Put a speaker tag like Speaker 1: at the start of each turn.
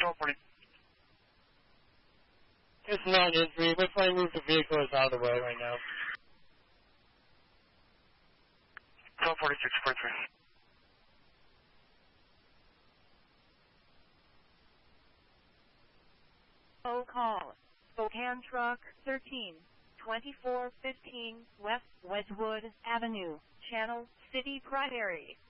Speaker 1: It's not an injury. We're trying to move the vehicles out of the way right now.
Speaker 2: 124643.
Speaker 3: Oh, call. Spokane Truck 13-2415 West Wedgwood Avenue, Channel City Prairie.